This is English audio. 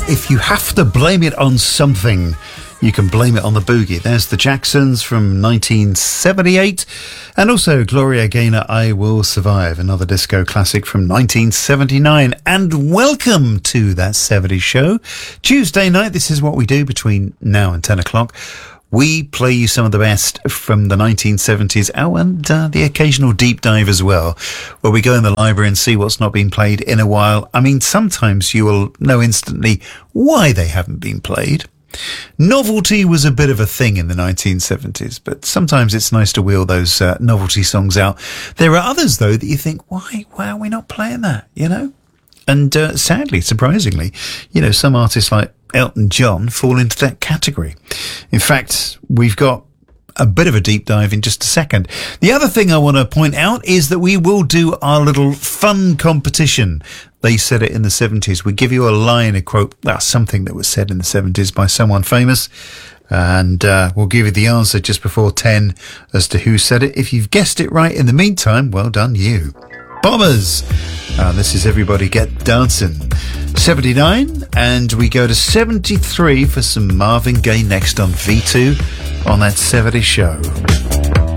if you have to blame it on something, you can blame it on the boogie. There's the Jacksons from 1978, and also Gloria Gaynor, I Will Survive, another disco classic from 1979. And welcome to That 70s Show. Tuesday night, this is what we do between now and 10 o'clock. We play you some of the best from the 1970s, and the occasional deep dive as well, where we go in the library and see what's not been played in a while. I mean, sometimes you will know instantly why they haven't been played. Novelty was a bit of a thing in the 1970s, but sometimes it's nice to wheel those novelty songs out. There are others, though, that you think, why are we not playing that, you know? And sadly, surprisingly, you know, some artists like Elton John fall into that category. In fact, we've got a bit of a deep dive in just a second. The other thing I want to point out is that we will do our little fun competition. They said it in the 70s. We give you a line, a quote, something that was said in the 70s by someone famous. And we'll give you the answer just before 10 as to who said it. If you've guessed it right in the meantime, well done you. Bombers. This is Everybody Get Dancing. 79, and we go to 73 for some Marvin Gaye next on V2 on That 70s Show.